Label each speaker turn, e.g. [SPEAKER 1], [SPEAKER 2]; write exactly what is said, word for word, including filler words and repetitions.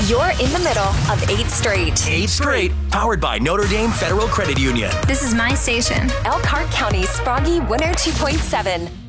[SPEAKER 1] You're in the middle of eight Straight.
[SPEAKER 2] eight Straight, powered by Notre Dame Federal Credit Union.
[SPEAKER 3] This is my station.
[SPEAKER 1] Elkhart County's Froggy one oh two point seven.